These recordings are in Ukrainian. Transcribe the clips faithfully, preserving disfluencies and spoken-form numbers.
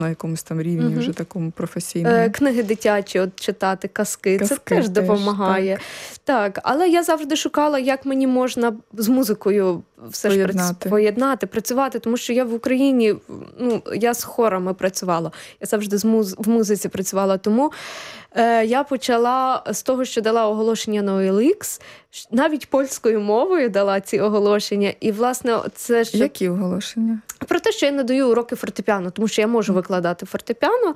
на якомусь там рівні Мгм. вже такому професійному. Е, Книги дитячі от читати, казки, це Казки теж теж, допомагає. Так. але я завжди шукала, як мені можна з музикою все ж Поєднати. прац- поєднати, працювати, тому що я в Україні, ну, я з хорами працювала, я завжди з муз- в музиці працювала, тому е, я почала з того, що дала оголошення на о ел ікс, навіть польською мовою дала ці оголошення, і, власне, це ж Які оголошення? про те, що я надаю уроки фортепіано, тому що я можу викладати фортепіано.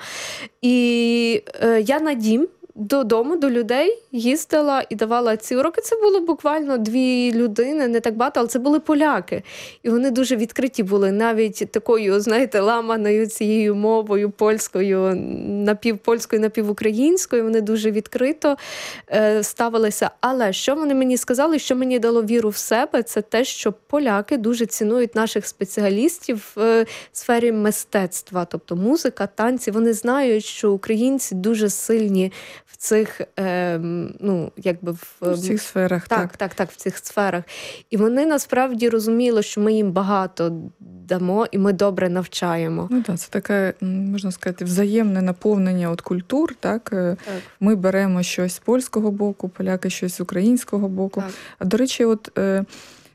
І е, я на дім додому до людей їздила і давала ці уроки. Це було буквально дві людини, не так багато, але це були поляки. І вони дуже відкриті були, навіть такою, знаєте, ламаною цією мовою, польською, напівпольською, напівукраїнською. Вони дуже відкрито е, ставилися. Але що вони мені сказали, що мені дало віру в себе, це те, що поляки дуже цінують наших спеціалістів в е, сфері мистецтва, тобто музика, танці. Вони знають, що українці дуже сильні в цих, е, ну, якби в, В цих сферах, так. так, так, так, в цих сферах. І вони насправді розуміли, що ми їм багато дамо і ми добре навчаємо. Ну так, це таке, м, можна сказати, взаємне наповнення от культур. Так? Е, Так. Ми беремо щось з польського боку, поляки щось з українського боку. Так. А, до речі, от е,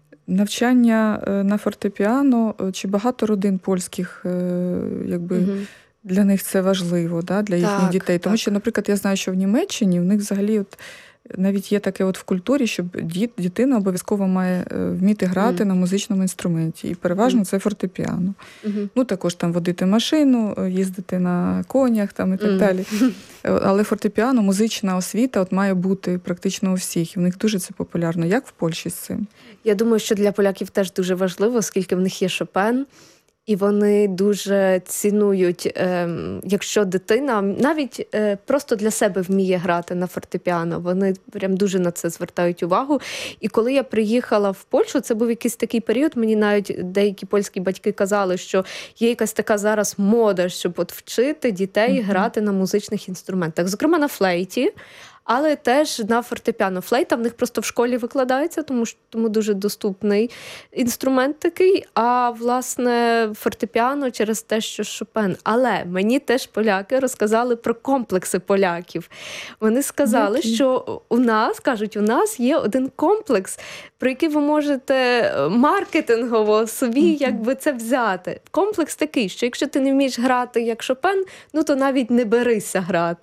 навчання е, на фортепіано, е, чи багато родин польських, е, якби, Мгм. для них це важливо, да, для їхніх Так, дітей. Тому так. що, наприклад, я знаю, що в Німеччині в них взагалі от навіть є таке от в культурі, що діт, дитина обов'язково має е, вміти грати Мгм. на музичному інструменті. І переважно Мгм. це фортепіано. Мгм. Ну, також там водити машину, е, їздити на конях там, і так Мгм. далі. Е, Але фортепіано, музична освіта от має бути практично у всіх. І в них дуже це популярно. Як в Польщі з цим? Я думаю, що для поляків теж дуже важливо, оскільки в них є Шопен, і вони дуже цінують, ем, якщо дитина навіть е, просто для себе вміє грати на фортепіано, вони прям дуже на це звертають увагу. І коли я приїхала в Польщу, це був якийсь такий період, мені навіть деякі польські батьки казали, що є якась така зараз мода, щоб от вчити дітей Мгм. грати на музичних інструментах, зокрема на флейті, але теж на фортепіано. Флейта в них просто в школі викладається, тому що тому дуже доступний інструмент такий. А власне фортепіано через те, що Шопен. Але мені теж поляки розказали про комплекси поляків. Вони сказали, Які? що у нас, кажуть, у нас є один комплекс, про який ви можете маркетингово собі Мгм. якби це взяти. Комплекс такий, що якщо ти не вмієш грати як Шопен, ну то навіть не берися грати.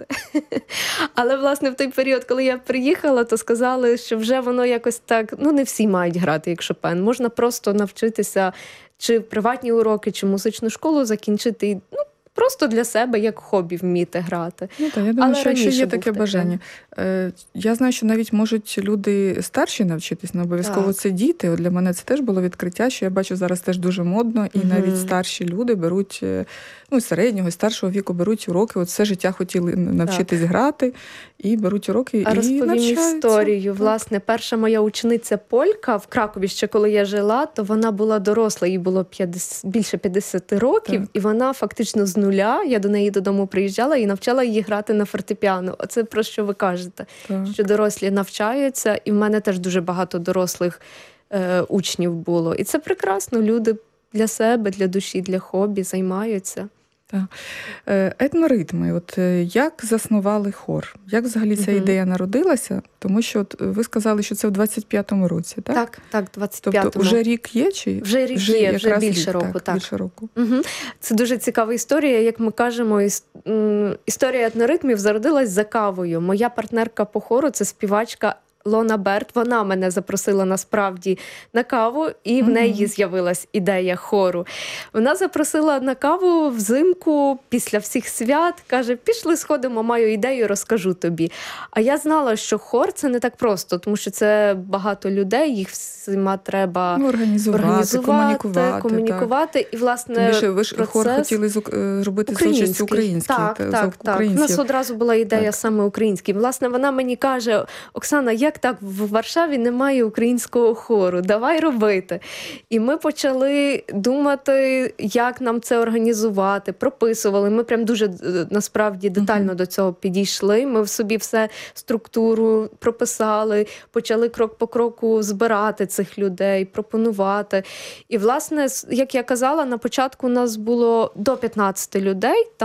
Але, власне, в той період, коли я приїхала, то сказали, що вже воно якось так, ну не всі мають грати як Шопен. Можна просто навчитися чи приватні уроки, чи музичну школу закінчити, і, ну, просто для себе як хобі вміти грати. Ну так, я думаю, Але що якщо раніше є був таке такий. бажання. Е, Я знаю, що навіть можуть люди старші навчитись, не обов'язково Так. це діти. От для мене це теж було відкриття, що я бачу зараз теж дуже модно, і Мгм. навіть старші люди беруть, е, ну, середнього, і старшого віку беруть уроки. От все життя хотіли навчитись грати, і беруть уроки, А і розповім навчаються. історію. Так. Власне, перша моя учениця полька в Кракові, ще коли я жила, то вона була доросла, їй було п'ятдесят, більше п'ятдесят років, Так. і вона фактично з нуля, я до неї додому приїжджала і навчала її грати на фортепіано. Оце про що ви кажете, Так. що дорослі навчаються, і в мене теж дуже багато дорослих е, учнів було. І це прекрасно, люди для себе, для душі, для хобі займаються. Так. Е, Етноритми. От е, як заснували хор? Як взагалі ця Мгм. ідея народилася? Тому що от ви сказали, що це в двадцять п'ятому році, так? Так, так, двадцять п'ятому. Тобто вже рік є? Чи? Вже рік є, вже якраз більше рік, року, так. Більше року. Угу. Це дуже цікава історія. Як ми кажемо, іс- м, історія етноритмів зародилась за кавою. Моя партнерка по хору – це співачка Лона Берт. Вона мене запросила насправді на каву, і в Мгм. неї з'явилась ідея хору. Вона запросила на каву взимку після всіх свят. Каже, пішли сходимо, маю ідею, розкажу тобі. А я знала, що хор – це не так просто, тому що це багато людей, їх всіма треба Ну, організувати, організувати, комунікувати. комунікувати. І, власне, Так. Тим більше ви ж процес хор хотіли з, е, зробити з участю український. Так, та, так, з так. У нас українців. одразу була ідея Так. саме український. Власне, вона мені каже, Оксана, як так в Варшаві немає українського хору? Давай робити. І ми почали думати, як нам це організувати, прописували. Ми прям дуже, е, насправді, детально до цього підійшли. Ми в собі все структуру прописали, почали крок по кроку збирати цих людей, пропонувати. І, власне, як я казала, на початку у нас було до п'ятнадцяти людей. Там